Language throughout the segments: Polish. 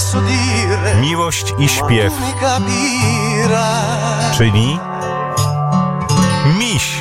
Miłość i śpiew, czyli miś.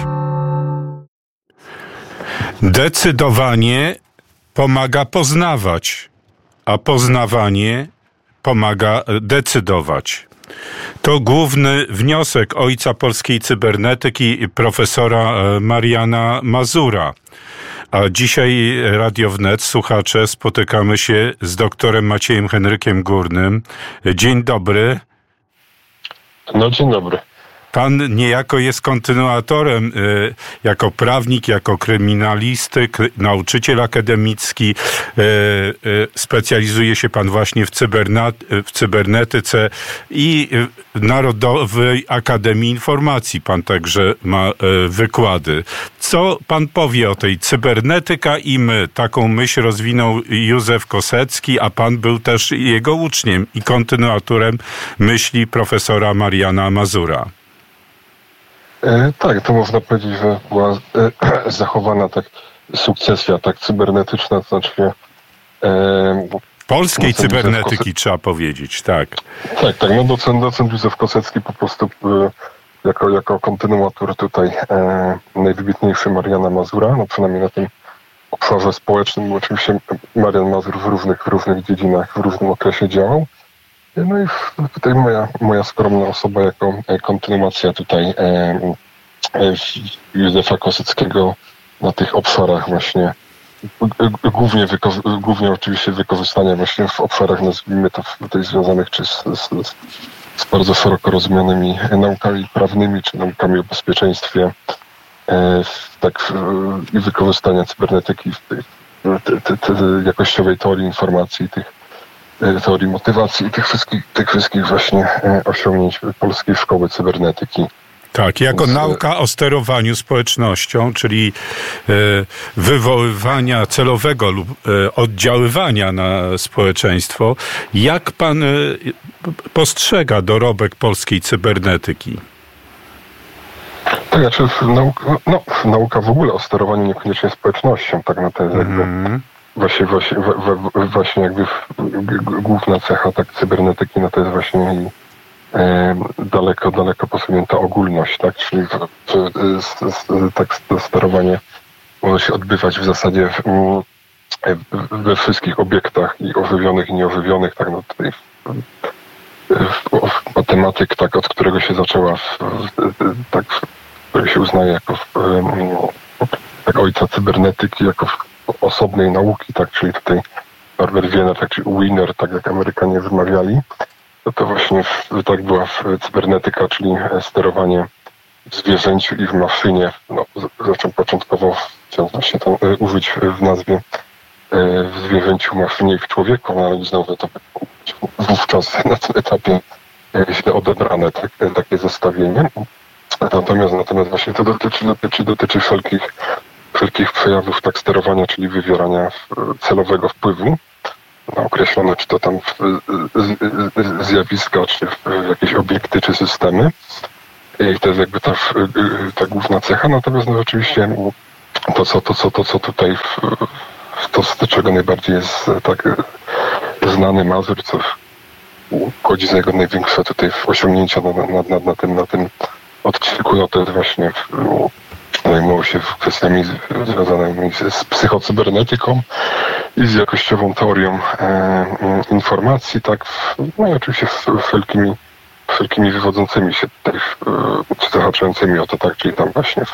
Decydowanie pomaga poznawać, a poznawanie pomaga decydować. To główny wniosek ojca polskiej cybernetyki, profesora Mariana Mazura. A dzisiaj Radio Wnet, słuchacze, spotykamy się z doktorem Maciejem Henrykiem Górnym. Dzień dobry. No, dzień dobry. Pan niejako jest kontynuatorem, jako prawnik, jako kryminalistyk, nauczyciel akademicki. Specjalizuje się pan właśnie w cybernetyce i w Narodowej Akademii Informacji. Pan także ma wykłady. Co pan powie o tej cybernetyka i my? Taką myśl rozwinął Józef Kosecki, a pan był też jego uczniem i kontynuatorem myśli profesora Mariana Mazura. Tak, to można powiedzieć, że była zachowana tak sukcesja tak cybernetyczna, to znaczy polskiej cybernetyki trzeba powiedzieć, tak. Tak, no docent Józef Kosecki po prostu jako kontynuator tutaj najwybitniejszy Mariana Mazura, no przynajmniej na tym obszarze społecznym. Oczywiście Marian Mazur w różnych dziedzinach, w różnym okresie działał. No i tutaj moja skromna osoba jako kontynuacja tutaj Józefa Koseckiego na tych obszarach właśnie, głównie oczywiście wykorzystania właśnie w obszarach, nazwijmy to tutaj związanych czy z bardzo szeroko rozumianymi naukami prawnymi, czy naukami o bezpieczeństwie, i wykorzystania cybernetyki w tej jakościowej teorii informacji, teorii motywacji i tych wszystkich właśnie osiągnięć polskiej szkoły cybernetyki. Tak, jako nauka o sterowaniu społecznością, czyli wywoływania celowego lub oddziaływania na społeczeństwo. Jak pan postrzega dorobek polskiej cybernetyki? Tak, znaczy nauka w ogóle o sterowaniu niekoniecznie społecznością, tak na to jest jakby właśnie jakby główna cecha tak cybernetyki, no to jest właśnie daleko posunięta ogólność, tak, czyli tak sterowanie może się odbywać w zasadzie we wszystkich obiektach i ożywionych i nieożywionych, tak, no tutaj matematyk, tak, od którego się zaczęła, który się uznaje jako tak ojca cybernetyki, jako osobnej nauki, tak, czyli tutaj Norbert Wiener, tak, czyli Wiener, tak jak Amerykanie wymawiali, to właśnie tak była cybernetyka, czyli sterowanie w zwierzęciu i w maszynie. No, zresztą początkowo chciałem właśnie tam użyć w nazwie w zwierzęciu, maszynie i w człowieku, no, ale znowu to wówczas na tym etapie źle odebrane takie zestawienie. Natomiast właśnie to dotyczy wszelkich przejawów tak sterowania, czyli wywierania celowego wpływu na określone, czy to tam zjawiska, czy jakieś obiekty, czy systemy. I to jest jakby ta główna cecha. Natomiast no rzeczywiście to co tutaj, z czego najbardziej jest tak znany Mazur, co wchodzi za jego największe tutaj osiągnięcia na tym odcinku, no to jest właśnie zajmował się kwestiami związanymi z psychocybernetyką i z jakościową teorią informacji, tak, no i oczywiście wszelkimi wywodzącymi się tutaj, czy zahaczającymi o to, tak, czyli tam właśnie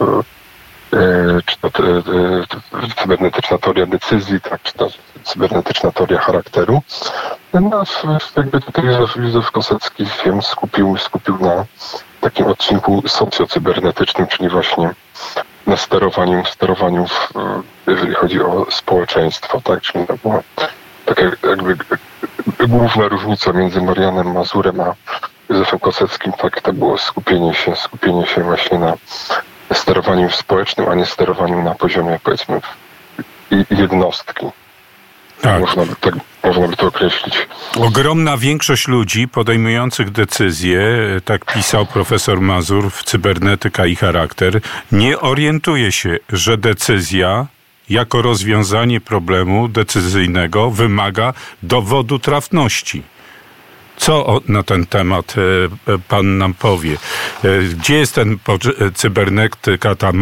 czy to cybernetyczna teoria decyzji, tak, czy to cybernetyczna teoria charakteru. No, jakby tutaj Józef Kosecki się skupił na takim odcinku socjocybernetycznym, czyli właśnie na sterowaniu jeżeli chodzi o społeczeństwo, tak, czyli to była taka jakby główna różnica między Marianem Mazurem a Józefem Koseckim, tak, to było skupienie się właśnie na sterowaniu społecznym, a nie sterowaniu na poziomie, powiedzmy, jednostki. Tak. Można by to określić. Ogromna większość ludzi podejmujących decyzje, tak pisał profesor Mazur w Cybernetyka i charakter, nie orientuje się, że decyzja jako rozwiązanie problemu decyzyjnego wymaga dowodu trafności. Co na ten temat pan nam powie? Gdzie jest ten cybernetyka, ta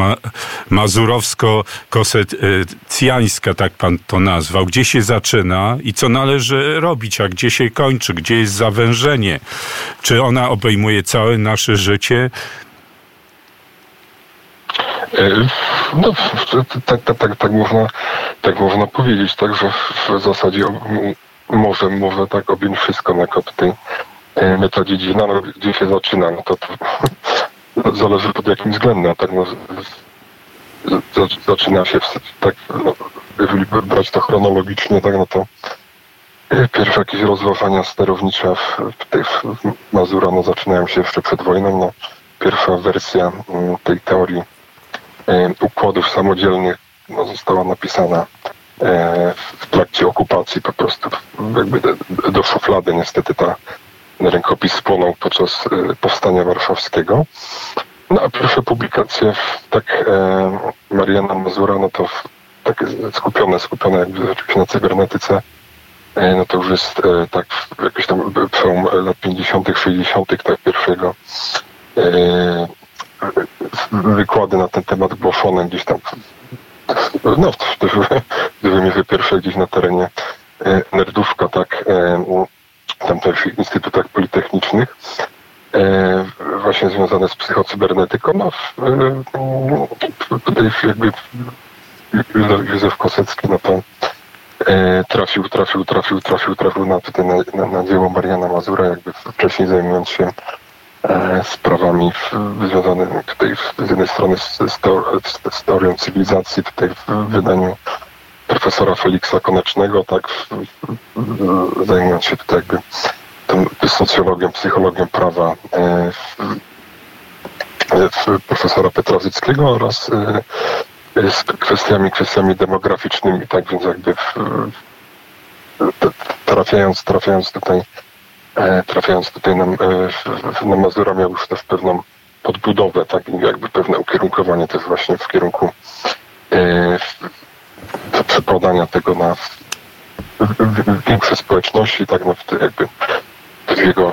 mazurowsko-kosecjańska, tak pan to nazwał? Gdzie się zaczyna i co należy robić, a gdzie się kończy? Gdzie jest zawężenie? Czy ona obejmuje całe nasze życie? No, tak można powiedzieć, tak, że w zasadzie może tak objąć wszystko na tej metadziedzina, no, gdzie się zaczyna, no to zależy pod jakim względem, tak, no, zaczyna się tak, no, jeżeli brać to chronologicznie, tak, no to pierwsze jakieś rozważania sterownicze w Mazura, no, zaczynają się jeszcze przed wojną, no, pierwsza wersja tej teorii układów samodzielnych, no, została napisana w trakcie okupacji, po prostu jakby do szuflady niestety ten rękopis spłonął podczas powstania warszawskiego. No a pierwsze publikacje tak Mariana Mazura, no to takie skupione jakby rzeczywiście na cybernetyce, no to już jest tak jakiś tam przełom lat 50., 60., tak pierwszego wykłady na ten temat głoszone gdzieś tam, no w wymierze pierwsze gdzieś na terenie Nerdówka, tak, tam też w instytutach politechnicznych, właśnie związane z psychocybernetyką, no tutaj jakby Józef Kosecki, no to trafił na dzieło Mariana Mazura, jakby wcześniej zajmując się sprawami związanymi tutaj z jednej strony z teorią cywilizacji, tutaj w wydaniu profesora Feliksa Konecznego, tak, zajmując się tutaj jakby tą socjologią, psychologią prawa profesora Petrazyckiego oraz z kwestiami demograficznymi, tak, więc jakby trafiając tutaj na Mazura miał już też pewną podbudowę, tak, i jakby pewne ukierunkowanie też właśnie w kierunku przekładania tego na większe społeczności, tak, no jakby w jego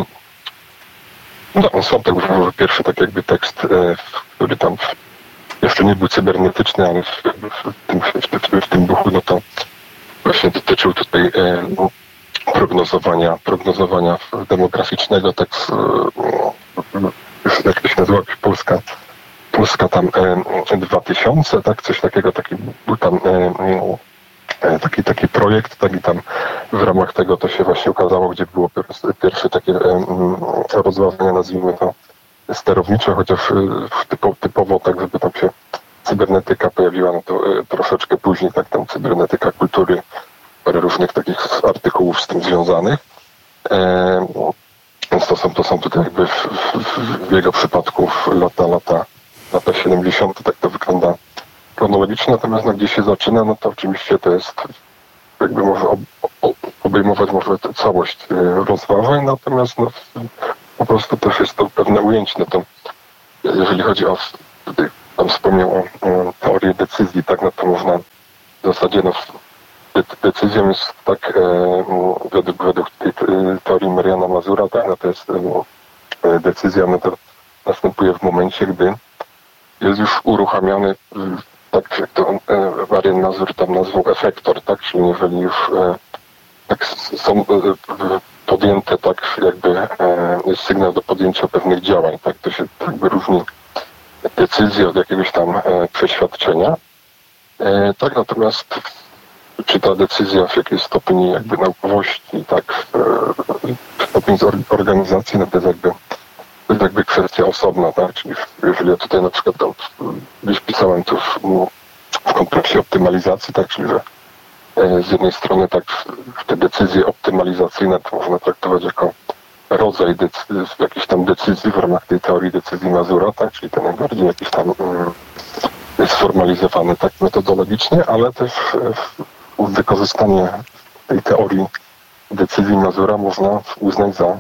no on sam tak uważał, że pierwszy tak jakby tekst, który tam jeszcze nie był cybernetyczny, ale w tym duchu, no to właśnie dotyczył tutaj prognozowania demograficznego, tak jak to się nazywa, Polska tam 2000, tak, coś takiego, taki był tam taki projekt, tak, i tam w ramach tego to się właśnie ukazało, gdzie było pierwsze takie rozwiązania, nazwijmy to sterownicze, chociaż typowo tak, żeby tam się cybernetyka pojawiła, no to troszeczkę później, tak, tam cybernetyka kultury, parę różnych takich artykułów z tym związanych. Więc to są tutaj jakby w jego przypadku lata 70, tak to wygląda chronologicznie, natomiast no, gdzie się zaczyna, no to oczywiście to jest jakby może obejmować może całość rozważań, natomiast no, po prostu też jest to pewne ujęcie, no to jeżeli chodzi o, tutaj pan wspomniał o teorię decyzji, tak, no to można w zasadzie, no, decyzją jest tak, według tej teorii Mariana Mazura, tak, no to jest decyzja, no to następuje w momencie, gdy jest już uruchamiany, tak jak to Marian Mazur tam nazwał, efektor, tak, czyli jeżeli już tak są podjęte, tak jakby jest sygnał do podjęcia pewnych działań, tak, to się jakby różni decyzja od jakiegoś tam przeświadczenia, tak, natomiast czy ta decyzja w jakiejś stopni jakby naukowości, tak, stopień organizacji, no to jest jakby kwestia osobna, tak, czyli jeżeli ja tutaj na przykład tam gdzieś pisałem tu w kontekście optymalizacji, tak, czyli że z jednej strony tak te decyzje optymalizacyjne to można traktować jako rodzaj jakichś tam decyzji w ramach tej teorii decyzji Mazura, tak, czyli ten najbardziej jakiś tam sformalizowany tak metodologicznie, ale też wykorzystanie tej teorii decyzji Mazura można uznać za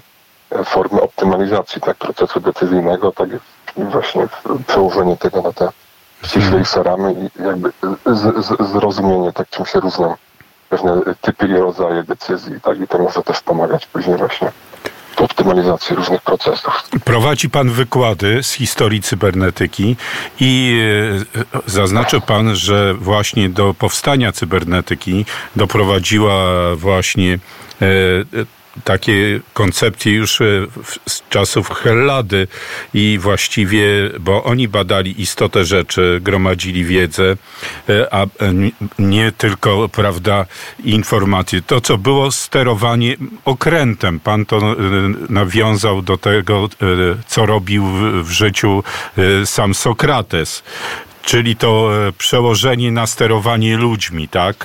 formę optymalizacji tak procesu decyzyjnego, tak właśnie przełożenie tego na te ściślej szaramy i jakby zrozumienie, tak czym się różnią pewne typy i rodzaje decyzji, tak, i to może też pomagać później właśnie w optymalizacji różnych procesów. Prowadzi pan wykłady z historii cybernetyki i zaznaczył pan, że właśnie do powstania cybernetyki doprowadziła właśnie takie koncepcje już z czasów Hellady i właściwie, bo oni badali istotę rzeczy, gromadzili wiedzę, a nie tylko, prawda, informacje. To, co było sterowanie okrętem. Pan to nawiązał do tego, co robił w życiu sam Sokrates. Czyli to przełożenie na sterowanie ludźmi, tak?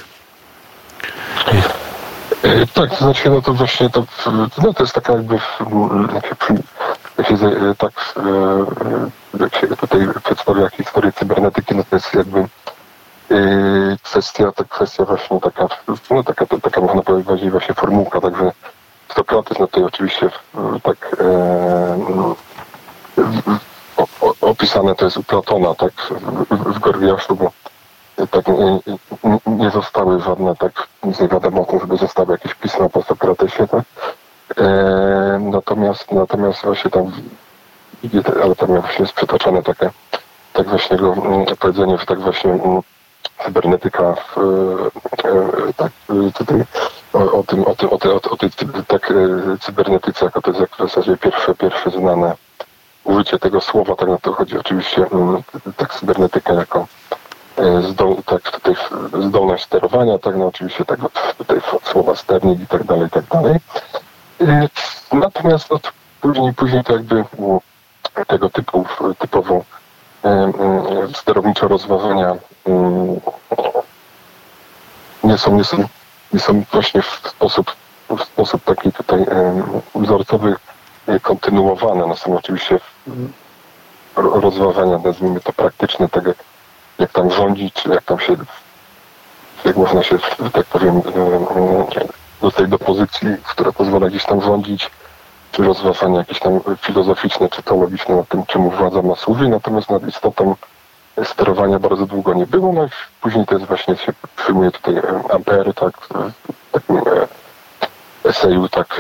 Tak, to znaczy, no to właśnie to jest taka jakby, jak się tutaj przedstawia historię cybernetyki, no to jest jakby kwestia właśnie taka można powiedzieć bardziej właśnie formułka, także Sokrates, no tutaj oczywiście tak opisane to jest u Platona, tak, w Gorgiaszu, bo tak nie zostały żadne, tak nic nie wiadomo o tym, żeby zostały jakieś pisma po Sokratesie, tak? Natomiast właśnie tam, ale tam właśnie jest przytaczane takie, tak właśnie go powiedzenie, że tak właśnie cybernetyka, tak tutaj o tej tak cybernetyce, jako to jest w zasadzie pierwsze znane użycie tego słowa, tak, no to chodzi oczywiście tak cybernetyka jako zdolność sterowania, tak, no oczywiście tak tutaj słowa sternik i tak dalej, i tak dalej. Natomiast później to jakby tego typowo sterownicze rozważania nie są właśnie w sposób taki tutaj wzorcowy kontynuowane. No są oczywiście rozważania, nazwijmy to praktyczne, tak jak tam rządzić, czy jak można się, tak powiem, dostać do pozycji, która pozwala gdzieś tam rządzić, czy rozważania jakieś tam filozoficzne, czy teologiczne nad tym, czemu władza ma służyć, natomiast nad istotą sterowania bardzo długo nie było, no i później to jest właśnie, się przyjmuje tutaj Ampere, tak, w takim eseju, tak,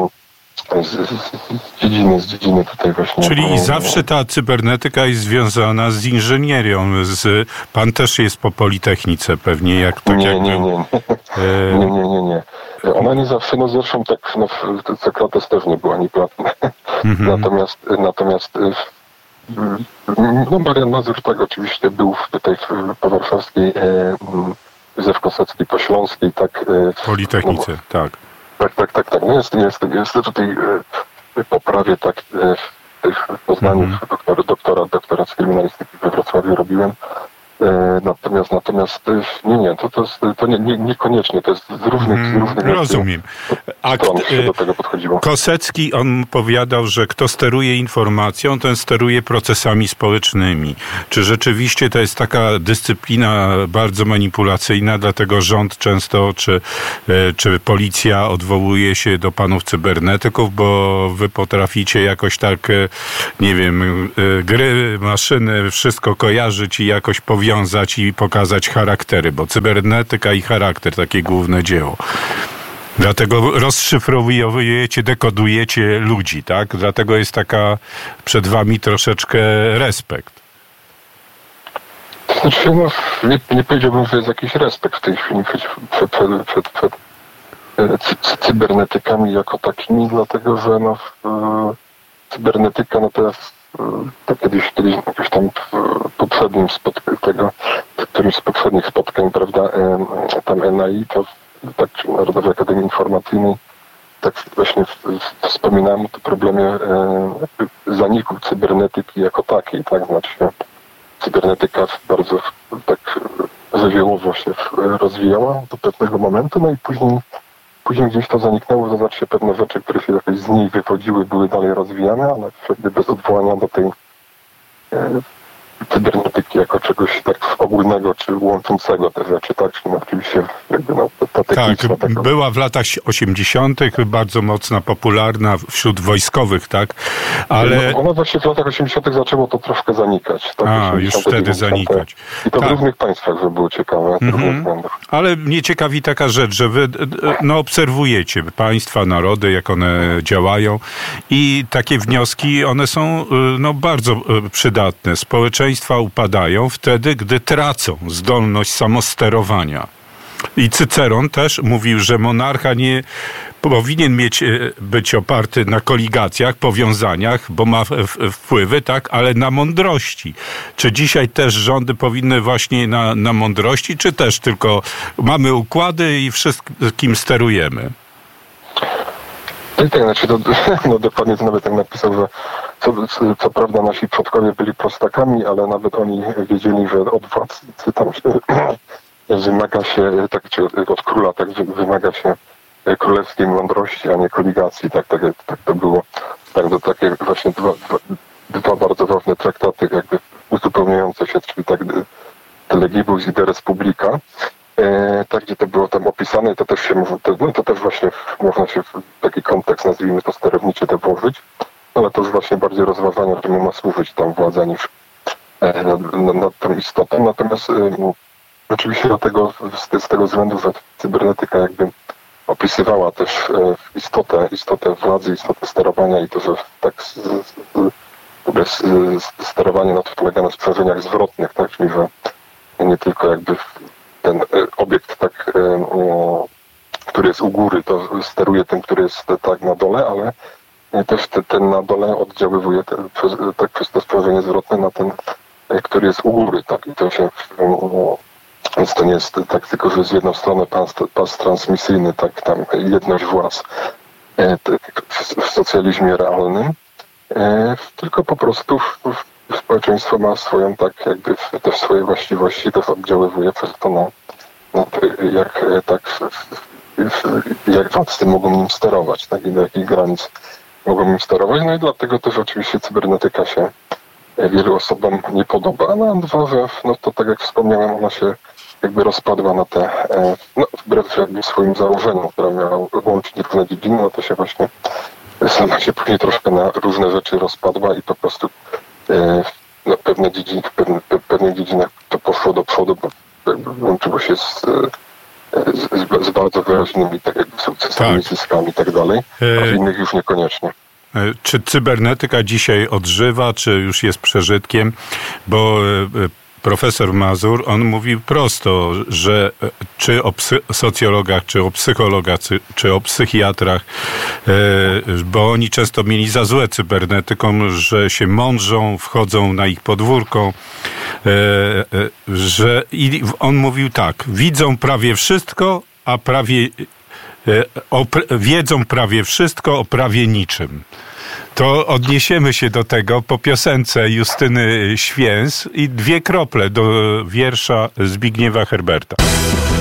z dziedziny tutaj właśnie. Czyli zawsze ta cybernetyka jest związana z inżynierią. Pan też jest po Politechnice pewnie, jak tak nie, jak... Nie. Ona nie zawsze, no zresztą tak, no Sokrates też nie był ani Platon. Natomiast no Marian Mazur tak oczywiście był tutaj po warszawskiej, Józef Kosecki po śląskiej, tak. Politechnice, tak. Tak. No jest tutaj poprawie tak w Poznaniu doktorat z kryminalistyki we Wrocławiu robiłem. Natomiast to niekoniecznie, to jest z różnych rozumiem. stron się do tego podchodziło. Kosecki, on powiadał, że kto steruje informacją, ten steruje procesami społecznymi. Czy rzeczywiście to jest taka dyscyplina bardzo manipulacyjna, dlatego rząd często, czy policja odwołuje się do panów cybernetyków, bo wy potraficie jakoś tak, nie wiem, gry, maszyny, wszystko kojarzyć i jakoś powiązać i pokazać charaktery, bo cybernetyka i charakter, takie główne dzieło. Dlatego rozszyfrowujecie, dekodujecie ludzi, tak? Dlatego jest taka przed wami troszeczkę respekt. To znaczy, no, nie powiedziałbym, że jest jakiś respekt w tej chwili przed cybernetykami jako takimi, dlatego że no, cybernetyka, no teraz to kiedyś jakoś tam w którymś z poprzednich spotkań, prawda, tam NAI, to tak, Narodowej Akademii Informacyjnej, tak właśnie wspominałem o tym problemie zaniku cybernetyki jako takiej, tak, znaczy cybernetyka bardzo tak żywiołowo się rozwijała do pewnego momentu, no i później gdzieś to zaniknęło, to znaczy pewne rzeczy, które się jakoś z niej wychodziły, były dalej rozwijane, ale wtedy bez odwołania do tej cybernetyki jako czegoś tak ogólnego, czy łączącego te rzeczy, tak? Czyli oczywiście jakby ta techniczna... Tak, była w latach 80. bardzo mocno popularna wśród wojskowych, tak? Ale... Ona właśnie w latach 80. zaczęło to troszkę zanikać. Tak? Już wtedy zanikać. I to w różnych państwach, żeby było ciekawe. Ale mnie ciekawi taka rzecz, że wy obserwujecie państwa, narody, jak one działają i takie wnioski, one są bardzo przydatne. Społeczeństwa upadają wtedy, gdy tracą zdolność samosterowania. I Cyceron też mówił, że monarcha nie powinien być oparty na koligacjach, powiązaniach, bo ma wpływy, tak, ale na mądrości. Czy dzisiaj też rządy powinny właśnie na mądrości, czy też tylko mamy układy i wszystkim sterujemy? Tak, znaczy dokładnie to nawet tak napisał, że co prawda nasi przodkowie byli prostakami, ale nawet oni wiedzieli, że od władcy tam wymaga się, tak, czy od króla, tak, wymaga się królewskiej mądrości, a nie koligacji. Tak to było. Tak, to takie właśnie dwa bardzo ważne traktaty, jakby uzupełniające się, czyli tak de legibus i de respublica. Tak, gdzie to było tam opisane, to też się to też właśnie można się w taki kontekst, nazwijmy to sterowniczy, to włożyć, ale to już właśnie bardziej rozważania, czemu ma służyć tam władza niż nad tą istotą. Natomiast oczywiście z tego względu, że cybernetyka jakby opisywała też istotę władzy, istotę sterowania i to, że tak sterowanie na to polega na sprawdzeniach zwrotnych, tak, czyli że nie tylko jakby ten obiekt, tak, który jest u góry, to steruje tym, który jest tak na dole, ale też ten na dole oddziaływuje przez to sprawdzenie zwrotne na ten, który jest u góry, tak, i to się więc to nie jest tak tylko, że z jedną strony pas transmisyjny, tak, tam jedność władz w socjalizmie realnym, tylko po prostu społeczeństwo ma swoją, tak jakby też swoje właściwości, to oddziaływuje przez to na to, jak władcy mogą nim sterować, tak, i do jakich granic mogą nim sterować. No i dlatego też oczywiście cybernetyka się wielu osobom nie podoba, a na dwa, że to tak jak wspomniałem, ona się jakby rozpadła na te, wbrew jakby swoim założeniom, które miała łączyć różne dziedziny, no to się właśnie sama się później troszkę na różne rzeczy rozpadła i po prostu pewne dziedziny, w pewnych dziedzinach to poszło do przodu, bo łączyło się z bardzo wyraźnymi tak jakby sukcesami, zyskami i tak dalej, a w innych już niekoniecznie. Czy cybernetyka dzisiaj odżywa, czy już jest przeżytkiem? Bo profesor Mazur, on mówił prosto, że czy o socjologach, czy o psychologach, czy o psychiatrach, bo oni często mieli za złe cybernetyką, że się mądrzą, wchodzą na ich podwórko, że i on mówił tak, widzą prawie wszystko, a wiedzą prawie wszystko o prawie niczym. To odniesiemy się do tego po piosence Justyny Święs i 2 krople do wiersza Zbigniewa Herberta.